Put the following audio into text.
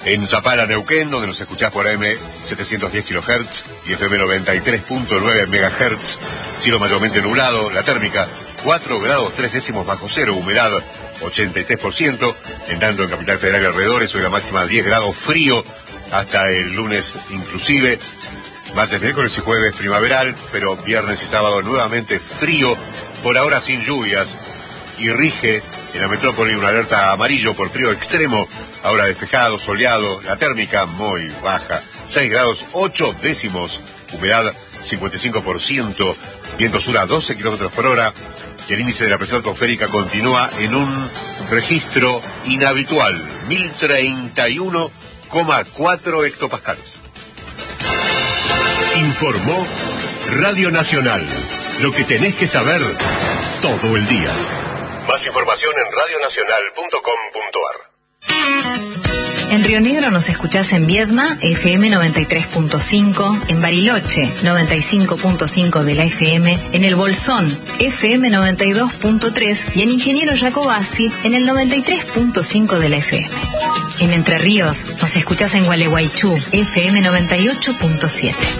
En Zapala, Neuquén, donde nos escuchás por AM 710 kHz y FM 93.9 MHz, cielo mayormente nublado, la térmica 4 grados 3 décimos bajo cero, humedad 83%, en tanto en Capital Federal y alrededores, hoy la máxima 10 grados, frío hasta el lunes inclusive, martes, miércoles y jueves primaveral, pero viernes y sábado nuevamente frío, por ahora sin lluvias, y rige en la metrópoli una alerta amarillo por frío extremo, ahora despejado, soleado, la térmica muy baja, 6 grados 8 décimos, humedad 55%, viento sur a 12 kilómetros por hora, y el índice de la presión atmosférica continúa en un registro inhabitual, 1031,4 hectopascales. Informó Radio Nacional, lo que tenés que saber todo el día. Más información en radionacional.com.ar. En Río Negro nos escuchás en Viedma, FM 93.5, en Bariloche, 95.5 de la FM, en El Bolsón, FM 92.3 y en Ingeniero Jacobasi, en el 93.5 de la FM. En Entre Ríos nos escuchás en Gualeguaychú, FM 98.7.